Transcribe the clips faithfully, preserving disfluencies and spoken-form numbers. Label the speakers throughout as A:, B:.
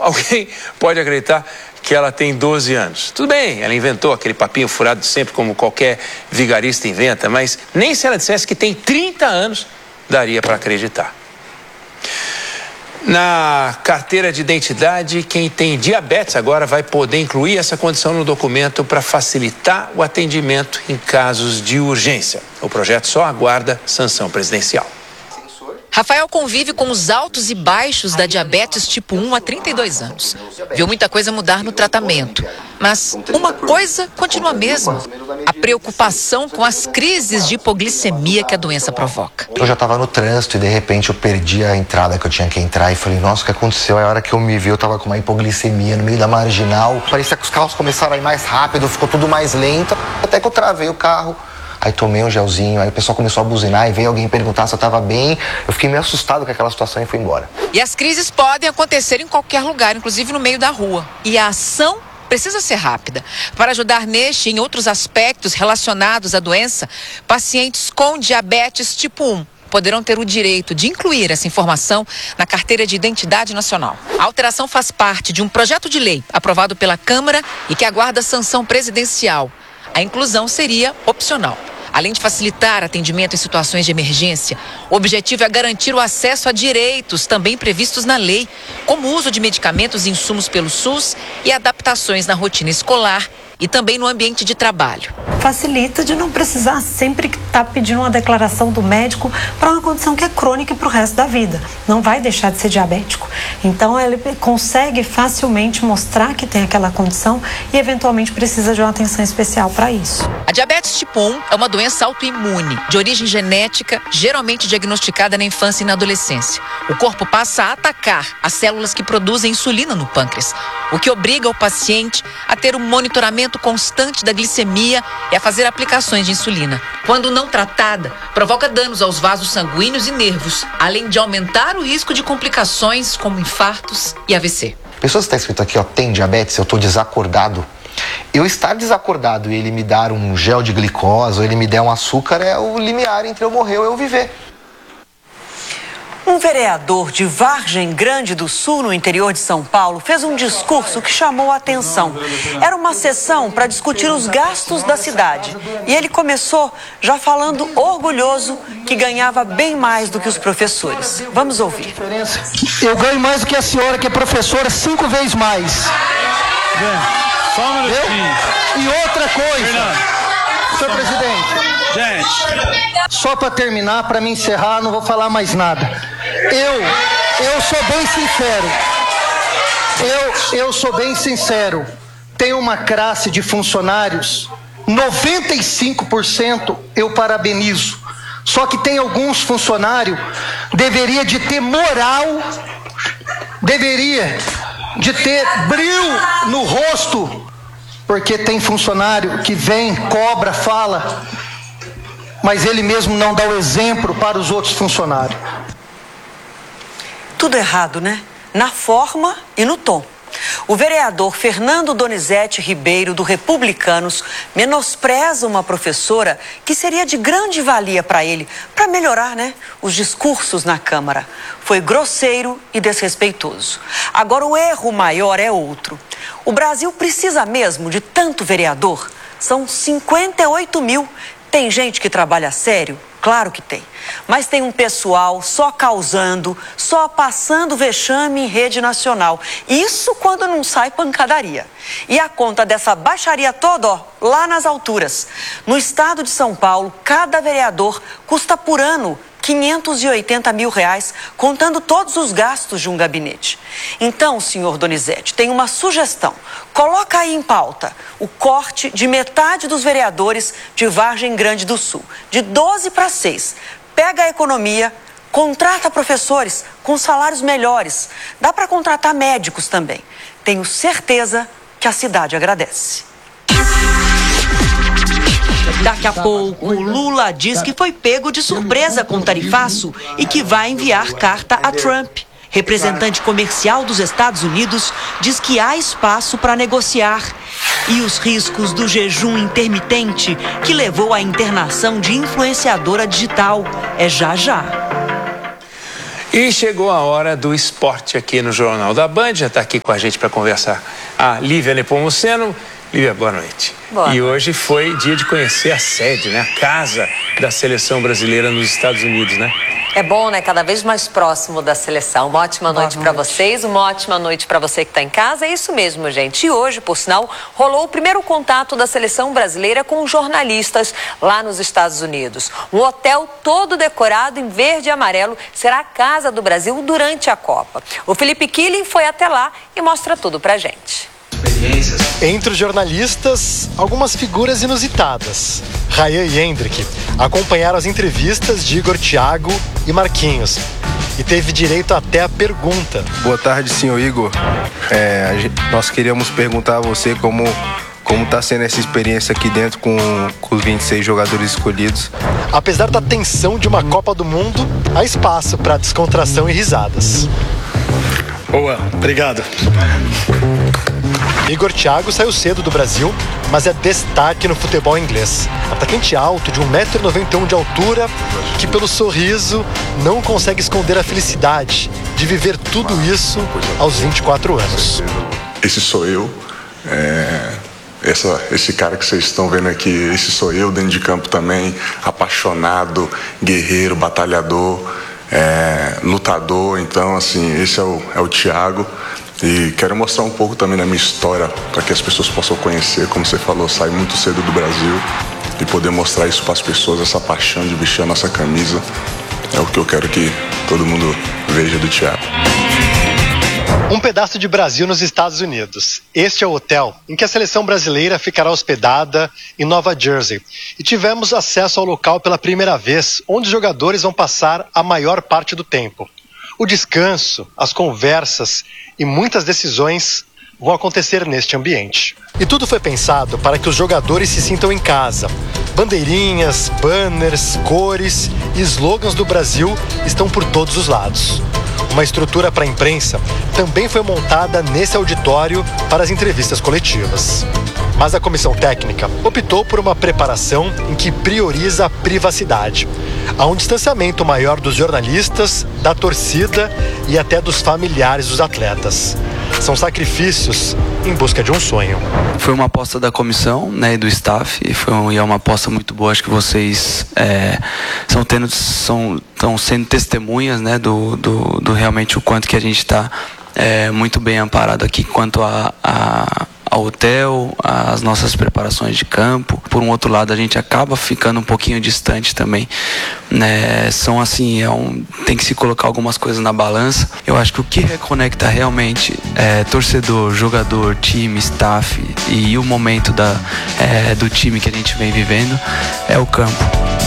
A: alguém pode acreditar que ela tem doze anos. Tudo bem, ela inventou aquele papinho furado de sempre, como qualquer vigarista inventa, mas nem se ela dissesse que tem trinta anos, daria para acreditar. Na carteira de identidade, quem tem diabetes agora vai poder incluir essa condição no documento para facilitar o atendimento em casos de urgência. O projeto só aguarda sanção presidencial.
B: Rafael convive com os altos e baixos da diabetes tipo um há trinta e dois anos. Viu muita coisa mudar no tratamento, mas uma coisa continua a mesma: a preocupação com as crises de hipoglicemia que a doença provoca.
C: Eu já estava no trânsito e de repente eu perdi a entrada que eu tinha que entrar e falei, nossa, o que aconteceu? Aí a hora que eu me vi, eu estava com uma hipoglicemia no meio da marginal. Parecia que os carros começaram a ir mais rápido, ficou tudo mais lento, até que eu travei o carro. Aí tomei um gelzinho, aí o pessoal começou a buzinar e veio alguém perguntar se eu estava bem. Eu fiquei meio assustado com aquela situação e fui embora.
B: E as crises podem acontecer em qualquer lugar, inclusive no meio da rua. E a ação precisa ser rápida. Para ajudar neste e em outros aspectos relacionados à doença, pacientes com diabetes tipo um poderão ter o direito de incluir essa informação na carteira de identidade nacional. A alteração faz parte de um projeto de lei aprovado pela Câmara e que aguarda sanção presidencial. A inclusão seria opcional. Além de facilitar atendimento em situações de emergência, o objetivo é garantir o acesso a direitos também previstos na lei, como o uso de medicamentos e insumos pelo SUS e adaptações na rotina escolar e também no ambiente de trabalho.
D: Facilita de não precisar sempre estar pedindo uma declaração do médico para uma condição que é crônica para o resto da vida. Não vai deixar de ser diabético. Então, ele consegue facilmente mostrar que tem aquela condição e, eventualmente, precisa de uma atenção especial para isso.
B: A diabetes tipo um é uma doença autoimune, de origem genética, geralmente diagnosticada na infância e na adolescência. O corpo passa a atacar as células que produzem insulina no pâncreas, o que obriga o paciente a ter um monitoramento constante da glicemia e a fazer aplicações de insulina. Quando não tratada, provoca danos aos vasos sanguíneos e nervos, além de aumentar o risco de complicações como infartos e A V C.
C: Pessoas que está escrito aqui, ó, tem diabetes, eu estou desacordado. Eu estar desacordado e ele me dar um gel de glicose ou ele me der um açúcar é o limiar entre eu morrer ou eu viver.
E: Um vereador de Vargem Grande do Sul, no interior de São Paulo, fez um discurso que chamou a atenção. Era uma sessão para discutir os gastos da cidade. E ele começou já falando orgulhoso que ganhava bem mais do que os professores. Vamos ouvir.
F: Eu ganho mais do que a senhora, que é professora, cinco vezes mais.
G: Só um minutinho.
F: E outra coisa, senhor presidente.
G: Gente.
F: Só para terminar, para me encerrar, não vou falar mais nada. Eu, eu sou bem sincero. Eu, eu sou bem sincero. Tem uma classe de funcionários, noventa e cinco por cento eu parabenizo. Só que tem alguns funcionários, deveria de ter moral, deveria de ter brilho no rosto, porque tem funcionário que vem, cobra, fala, mas ele mesmo não dá o exemplo para os outros funcionários.
E: Tudo errado, né? Na forma e no tom. O vereador Fernando Donizete Ribeiro, do Republicanos, menospreza uma professora que seria de grande valia para ele, para melhorar, né, os discursos na Câmara. Foi grosseiro e desrespeitoso. Agora, o erro maior é outro. O Brasil precisa mesmo de tanto vereador? São cinquenta e oito mil. Tem gente que trabalha sério? Claro que tem. Mas tem um pessoal só causando, só passando vexame em rede nacional. Isso quando não sai pancadaria. E a conta dessa baixaria toda, ó, lá nas alturas. No estado de São Paulo, cada vereador custa por ano quinhentos e oitenta mil reais, contando todos os gastos de um gabinete. Então, senhor Donizete, tem uma sugestão. Coloca aí em pauta o corte de metade dos vereadores de Vargem Grande do Sul, de doze para seis. Pega a economia, contrata professores com salários melhores. Dá para contratar médicos também. Tenho certeza que a cidade agradece. Daqui a pouco, Lula diz que foi pego de surpresa com o tarifaço e que vai enviar carta a Trump. Representante comercial dos Estados Unidos diz que há espaço para negociar. E os riscos do jejum intermitente, que levou à internação de influenciadora digital, é já já.
A: E chegou a hora do esporte aqui no Jornal da Band. Já está aqui com a gente para conversar a Lívia Nepomuceno. Lívia, boa noite.
H: Boa
A: e
H: noite.
A: hoje foi dia de conhecer a sede, né? A casa da seleção brasileira nos Estados Unidos, né?
H: É bom, né? Cada vez mais próximo da seleção. Uma ótima
B: Boa
H: noite para
B: noite.
H: vocês, uma ótima noite para você que está em casa. É isso mesmo, gente. E hoje, por sinal, rolou o primeiro contato da seleção brasileira com jornalistas lá nos Estados Unidos. Um hotel todo decorado em verde e amarelo será a casa do Brasil durante a Copa. O Felipe Killing foi até lá e mostra tudo pra gente.
I: Entre os jornalistas, algumas figuras inusitadas. Ryan e Hendrick acompanharam as entrevistas de Igor, Thiago e Marquinhos. E teve direito até a pergunta.
J: Boa tarde, senhor Igor. É, a gente, nós queríamos perguntar a você como como está sendo essa experiência aqui dentro com, com os vinte e seis jogadores escolhidos.
I: Apesar da tensão de uma Copa do Mundo, há espaço para descontração e risadas.
K: Boa, obrigado.
I: Igor Thiago saiu cedo do Brasil, mas é destaque no futebol inglês. Atacante alto, de um metro e noventa e um de altura, que pelo sorriso não consegue esconder a felicidade de viver tudo isso aos vinte e quatro anos.
L: Esse sou eu, é, essa, esse cara que vocês estão vendo aqui, esse sou eu dentro de campo também, apaixonado, guerreiro, batalhador, é, lutador. Então, assim, esse é o, é o Thiago. E quero mostrar um pouco também da minha história para que as pessoas possam conhecer. Como você falou, saí muito cedo do Brasil e poder mostrar isso para as pessoas, essa paixão de vestir a nossa camisa. É o que eu quero que todo mundo veja do Thiago.
I: Um pedaço de Brasil nos Estados Unidos. Este é o hotel em que a seleção brasileira ficará hospedada em Nova Jersey. E tivemos acesso ao local pela primeira vez, onde os jogadores vão passar a maior parte do tempo. O descanso, as conversas e muitas decisões vão acontecer neste ambiente. E tudo foi pensado para que os jogadores se sintam em casa. Bandeirinhas, banners, cores e slogans do Brasil estão por todos os lados. Uma estrutura para a imprensa também foi montada nesse auditório para as entrevistas coletivas. Mas a comissão técnica optou por uma preparação em que prioriza a privacidade. Há um distanciamento maior dos jornalistas, da torcida e até dos familiares dos atletas. São sacrifícios em busca de um sonho.
M: Foi uma aposta da comissão, né, e do staff, e foi um, e é uma aposta muito boa. Acho que vocês é, são tendo, são, estão sendo testemunhas, né, do, do, do realmente o quanto que a gente está é, muito bem amparado aqui quanto a, a ao hotel, as nossas preparações de campo. Por um outro lado, a gente acaba ficando um pouquinho distante também, né? São assim, é um, tem que se colocar algumas coisas na balança. Eu acho que o que reconecta realmente é torcedor, jogador, time, staff e o momento da, é, do time que a gente vem vivendo é o campo.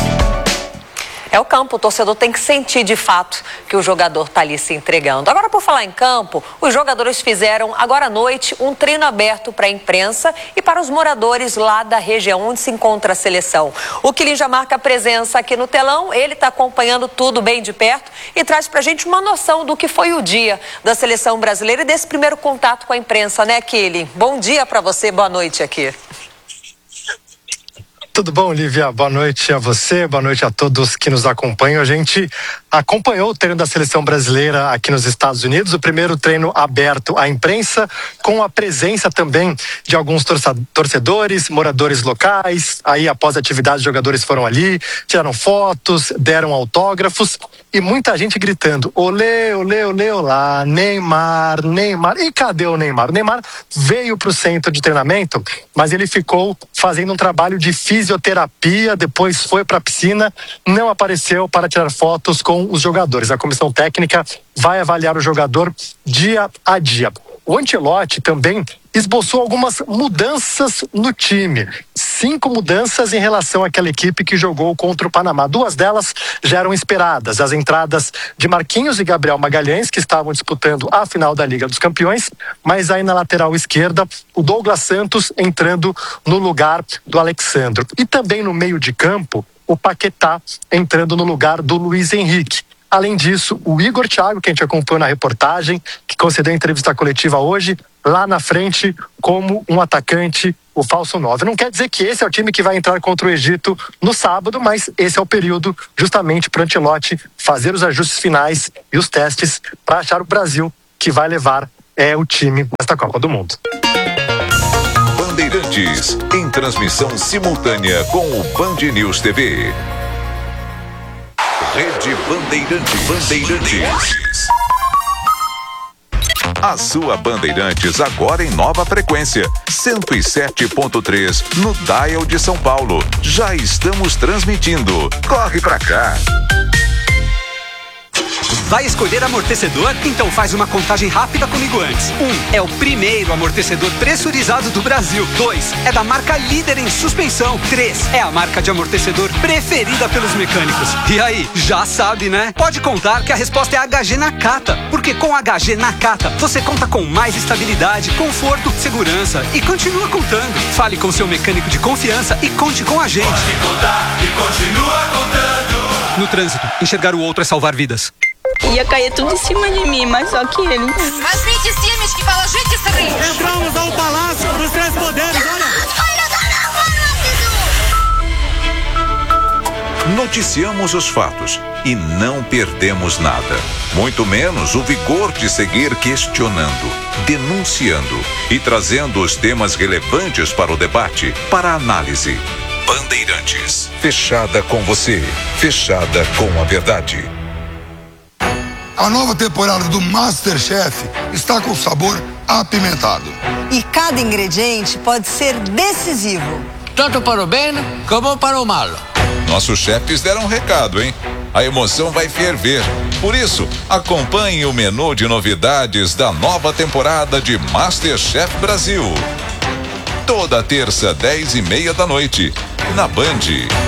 H: É o campo, o torcedor tem que sentir de fato que o jogador está ali se entregando. Agora, por falar em campo, os jogadores fizeram agora à noite um treino aberto para a imprensa e para os moradores lá da região onde se encontra a seleção. O Killing já marca a presença aqui no telão, ele está acompanhando tudo bem de perto e traz para a gente uma noção do que foi o dia da seleção brasileira e desse primeiro contato com a imprensa, né, Killing? Bom dia para você, boa noite aqui.
I: Tudo bom, Lívia? Boa noite a você, boa noite a todos que nos acompanham. A gente acompanhou o treino da seleção brasileira aqui nos Estados Unidos, o primeiro treino aberto à imprensa, com a presença também de alguns torcedores, moradores locais. Aí, após a atividade, os jogadores foram ali, tiraram fotos, deram autógrafos e muita gente gritando: olê, olê, olê, olá, Neymar, Neymar. E cadê o Neymar? O Neymar veio para o centro de treinamento, mas ele ficou fazendo um trabalho de fisioterapia, depois foi para a piscina, não apareceu para tirar fotos com os jogadores. A comissão técnica vai avaliar o jogador dia a dia. O Ancelotti também esboçou algumas mudanças no time. Cinco mudanças em relação àquela equipe que jogou contra o Panamá. Duas delas já eram esperadas. As entradas de Marquinhos e Gabriel Magalhães, que estavam disputando a final da Liga dos Campeões. Mas aí na lateral esquerda, o Douglas Santos entrando no lugar do Alexandro. E também no meio de campo, o Paquetá entrando no lugar do Luiz Henrique. Além disso, o Igor Thiago, que a gente acompanhou na reportagem, que concedeu a entrevista coletiva hoje, lá na frente como um atacante, o falso nove. Não quer dizer que esse é o time que vai entrar contra o Egito no sábado, mas esse é o período justamente para o Ancelotti fazer os ajustes finais e os testes para achar o Brasil que vai levar é, o time nesta Copa do Mundo.
N: Bandeirantes, em transmissão simultânea com o Band News T V. Rede Bandeirantes. Bandeirantes. A sua Bandeirantes agora em nova frequência, cento e sete ponto três no dial de São Paulo. Já estamos transmitindo. Corre pra cá.
O: Vai escolher amortecedor? Então faz uma contagem rápida comigo antes. Um, é o primeiro amortecedor pressurizado do Brasil. Dois, é da marca líder em suspensão. Três, é a marca de amortecedor preferida pelos mecânicos. E aí, já sabe, né? Pode contar que a resposta é H G Nakata. Porque com H G Nakata, você conta com mais estabilidade, conforto, segurança e continua contando. Fale com seu mecânico de confiança e conte com a gente.
P: Pode contar e continua contando.
O: No trânsito, enxergar o outro é salvar vidas.
Q: Ia cair tudo em cima de mim, mas só que ele...
R: Возьмите семечки, положите сыры.
S: Entramos ao Palácio dos Três Poderes, olha.
N: Noticiamos os fatos e não perdemos nada. Muito menos o vigor de seguir questionando, denunciando e trazendo os temas relevantes para o debate, para a análise. Bandeirantes, fechada com você, fechada com a verdade.
T: A nova temporada do MasterChef está com sabor apimentado.
E: E cada ingrediente pode ser decisivo.
U: Tanto para o bem como para o mal.
N: Nossos chefes deram um recado, hein? A emoção vai ferver. Por isso, acompanhe o menu de novidades da nova temporada de MasterChef Brasil. Toda terça, dez e meia da noite, na Band.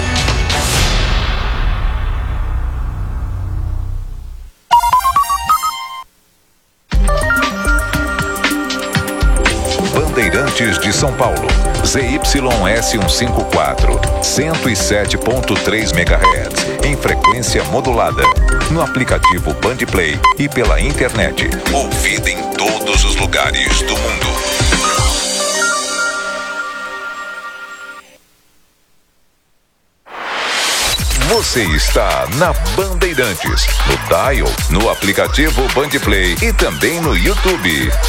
N: Bandeirantes de São Paulo, Z Y S cento e cinquenta e quatro, cento e sete ponto três megahertz, em frequência modulada, no aplicativo Bandplay e pela internet. Ouvida em todos os lugares do mundo. Você está na Bandeirantes, no dial, no aplicativo Bandplay e também no YouTube.